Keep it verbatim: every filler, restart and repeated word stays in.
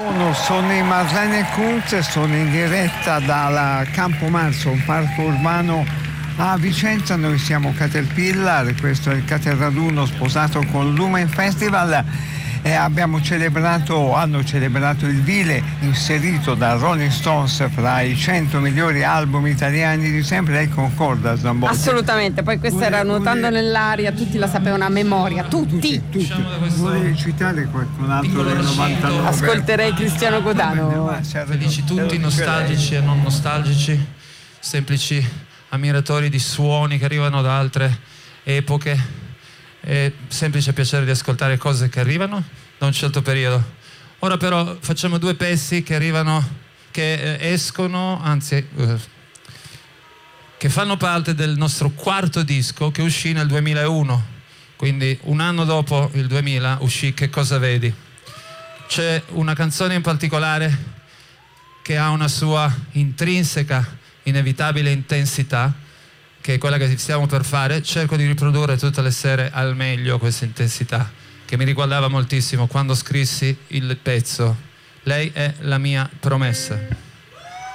Sono in Marlene Kunz, sono in diretta dal Campo Marzo, un parco urbano a Vicenza. Noi siamo Caterpillar, questo è il Caterraduno sposato con Lumen Festival e abbiamo celebrato, hanno celebrato il Vile, inserito da Rolling Stones fra i cento migliori album italiani di sempre. Lei concorda, Zambotti? Assolutamente, poi questa era nuotando nell'aria, tutti la sapevano a memoria, tutti. tutti, tutti. Volevi citare qualcun altro del novantanove? Ascolterei Cristiano Godano. Felici tutti, nostalgici e non nostalgici, semplici ammiratori di suoni che arrivano da altre epoche. È semplice piacere di ascoltare cose che arrivano da un certo periodo. Ora però facciamo due pezzi che arrivano, che eh, escono, anzi eh, che fanno parte del nostro quarto disco che uscì nel duemilauno, quindi un anno dopo il duemila uscì Che cosa vedi. C'è una canzone in particolare che ha una sua intrinseca, inevitabile intensità, che è quella che stiamo per fare. Cerco di riprodurre tutte le sere al meglio questa intensità che mi riguardava moltissimo quando scrissi il pezzo. Lei è la mia promessa.